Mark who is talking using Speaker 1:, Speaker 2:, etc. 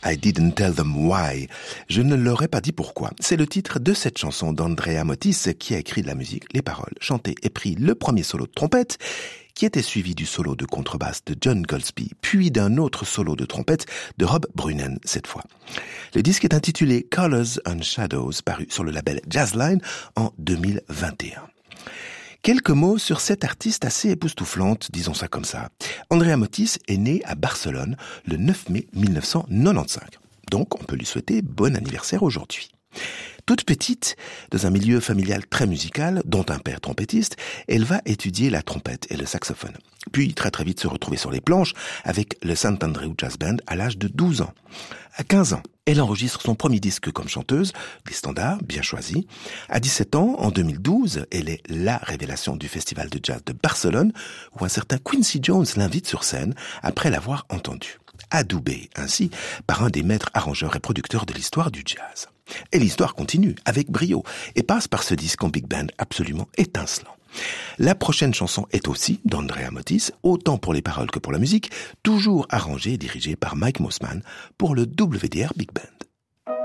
Speaker 1: I didn't tell them why. Je ne leur ai pas dit pourquoi. C'est le titre de cette chanson d'Andrea Motis qui a écrit de la musique, les paroles, chanté et pris le premier solo de trompette, qui était suivi du solo de contrebasse de John Goldsby, puis d'un autre solo de trompette de Rob Brunnen cette fois. Le disque est intitulé Colors and Shadows, paru sur le label Jazzline en 2021. Quelques mots sur cette artiste assez époustouflante, disons ça comme ça. Andrea Motis est née à Barcelone le 9 mai 1995. Donc on peut lui souhaiter bon anniversaire aujourd'hui. Toute petite, dans un milieu familial très musical, dont un père trompettiste, elle va étudier la trompette et le saxophone. Puis très vite se retrouver sur les planches avec le St. Andrew Jazz Band à l'âge de 12 ans. À 15 ans, elle enregistre son premier disque comme chanteuse, des standards bien choisis. À 17 ans, en 2012, elle est la révélation du Festival de Jazz de Barcelone, où un certain Quincy Jones l'invite sur scène après l'avoir entendue. Adoubée ainsi par un des maîtres arrangeurs et producteurs de l'histoire du jazz. Et l'histoire continue avec brio et passe par ce disque en big band absolument étincelant. La prochaine chanson est aussi d'Andrea Motis, autant pour les paroles que pour la musique, toujours arrangée et dirigée par Mike Mossman pour le WDR Big Band.